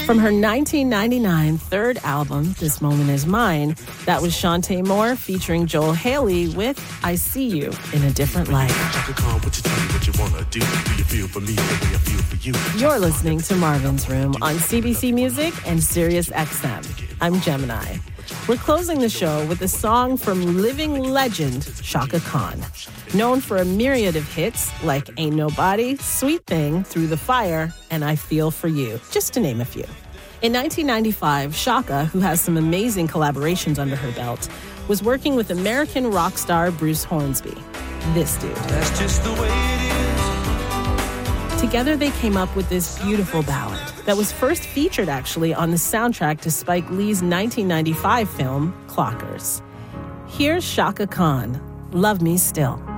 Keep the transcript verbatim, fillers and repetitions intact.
From her nineteen ninety-nine third album, This Moment Is Mine, that was Shantae Moore featuring Joel Haley with I See You in a Different Light. You're listening to Marvin's Room on C B C Music and Sirius X M. I'm Gemini. We're closing the show with a song from living legend Chaka Khan, known for a myriad of hits like Ain't Nobody, Sweet Thing, Through the Fire, and I Feel For You, just to name a few. In nineteen ninety-five, Chaka, who has some amazing collaborations under her belt, was working with American rock star Bruce Hornsby. This dude. That's just the way it is. Together, they came up with this beautiful ballad that was first featured, actually, on the soundtrack to Spike Lee's nineteen ninety-five film, Clockers. Here's Chaka Khan, Love Me Still.